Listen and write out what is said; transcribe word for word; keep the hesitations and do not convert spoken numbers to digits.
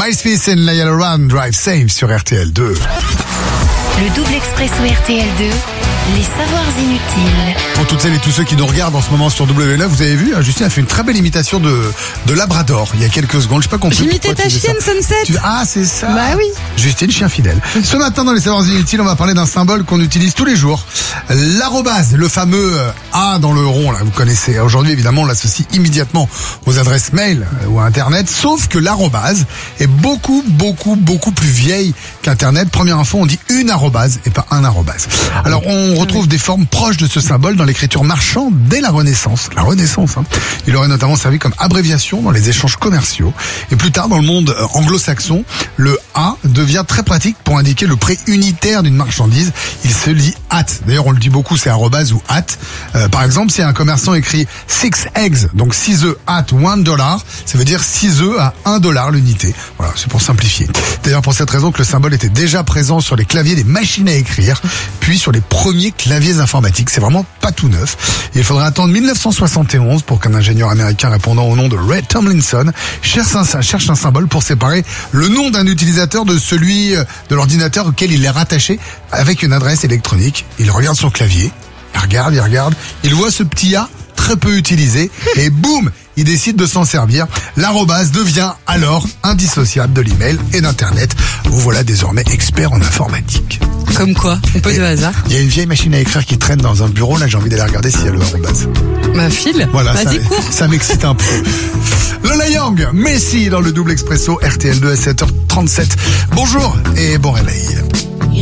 Miles Smith et Lyle Run, Drive Safe sur R T L deux. Le double expresso R T L deux, les savoirs inutiles. Pour toutes celles et tous ceux qui nous regardent en ce moment sur W neuf, vous avez vu, Justine a fait une très belle imitation de, de Labrador il y a quelques secondes. Je sais pas compris. J'imitais ta chienne Sunset. Tu... Ah, c'est ça. Bah oui. Justine, chien fidèle. Ce matin, dans les savoirs inutiles, on va parler d'un symbole qu'on utilise tous les jours. L'arrobase, le fameux A dans le rond, là, vous connaissez. Aujourd'hui, évidemment, on l'associe immédiatement aux adresses mail ou à Internet. Sauf que l'arrobase est beaucoup, beaucoup, beaucoup plus vieille qu'Internet. Première info, on dit une arrobase et pas un arrobase. Alors, on retrouve des formes proches de ce symbole dans l'écriture marchande dès la Renaissance. La Renaissance, hein. Il aurait notamment servi comme abréviation dans les échanges commerciaux. Et plus tard, dans le monde anglo-saxon, le A devient très pratique pour indiquer le prix unitaire d'une marchandise. Il se lit at. D'ailleurs, on le dit beaucoup, c'est arrobase ou at. Euh, par exemple, si un commerçant écrit six eggs, donc six œufs at one dollar, ça veut dire six œufs à un dollar l'unité. Voilà, c'est pour simplifier. D'ailleurs, pour cette raison que le symbole était déjà présent sur les claviers des machines à écrire, puis sur les premiers claviers informatiques. C'est vraiment pas tout neuf. Et il faudrait attendre mille neuf cent soixante et onze pour qu'un ingénieur américain répondant au nom de Ray Tomlinson cherche un, cherche un symbole pour séparer le nom d'un utilisateur de celui de l'ordinateur auquel il est rattaché avec une adresse électronique. Il regarde son clavier, il regarde, il regarde, il voit ce petit A très peu utilisé et boum, il décide de s'en servir. L'arrobase devient alors indissociable de l'email et d'Internet. Vous voilà désormais expert en informatique. Comme quoi, un peu de hasard. Il y a une vieille machine à écrire qui traîne dans un bureau, là j'ai envie d'aller regarder s'il y a le arrobase. Ma file, voilà, vas-y ça, cours. Ça m'excite un peu. Lola Young, Messi dans le double expresso R T L deux à sept heures trente-sept. Bonjour et bon réveil.